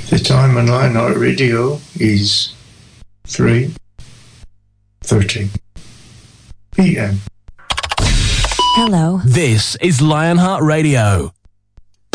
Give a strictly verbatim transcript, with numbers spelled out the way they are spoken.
The time on Lionheart Radio is three thirty p.m. Hello. This is Lionheart Radio.